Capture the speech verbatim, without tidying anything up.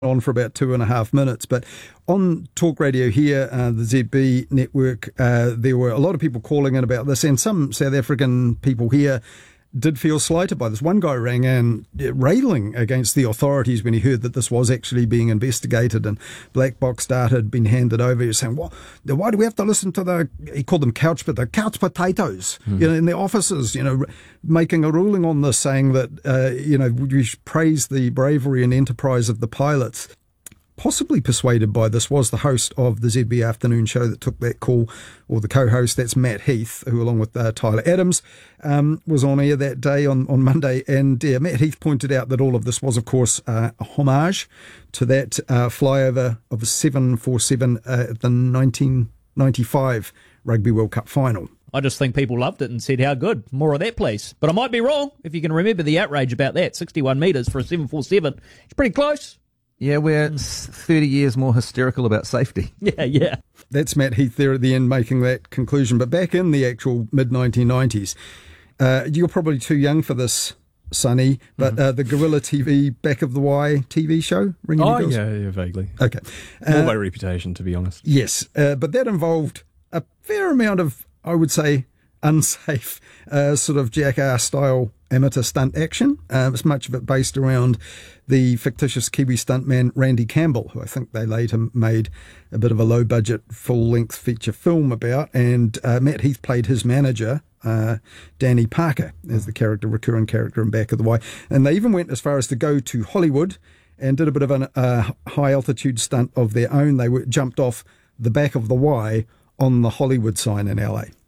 on for about two and a half minutes. But on Talk Radio here, uh, the Z B network, uh, there were a lot of people calling in about this, and some South African people here did feel slighted by this. One guy rang in railing against the authorities when he heard that this was actually being investigated and black box data had been handed over. He was saying, well, why do we have to listen to the, he called them couch, but the couch potatoes, mm. you know, in the offices, you know, making a ruling on this, saying that, uh, you know, we should praise the bravery and enterprise of the pilots. Possibly persuaded by this was the host of the Z B afternoon show that took that call, or the co-host, that's Matt Heath, who along with uh, Tyler Adams um, was on air that day on, on Monday. And uh, Matt Heath pointed out that all of this was, of course, uh, a homage to that uh, flyover of a seven forty-seven uh, at the nineteen ninety-five Rugby World Cup final. I just think people loved it and said, how good, more of that, please. But I might be wrong, if you can remember the outrage about that, sixty-one metres for a seven forty-seven. It's pretty close. Yeah, we're thirty years more hysterical about safety. Yeah, yeah. That's Matt Heath there at the end making that conclusion. But back in the actual mid nineteen nineties, uh, you're probably too young for this, Sonny, but mm-hmm. uh, the Guerrilla T V Back of the Y T V show? Ringing oh, yeah, yeah, vaguely. Okay. More Uh, by reputation, to be honest. yes, uh, but that involved a fair amount of, I would say, unsafe uh, sort of jackass-style amateur stunt action. Uh, it's much of it based around the fictitious Kiwi stuntman Randy Campbell, who I think they later made a bit of a low-budget, full-length feature film about. And uh, Matt Heath played his manager, uh, Danny Parker, as the character, recurring character in Back of the Y. And they even went as far as to go to Hollywood and did a bit of a uh, high-altitude stunt of their own. They were, jumped off the back of the Y on the Hollywood sign in L A.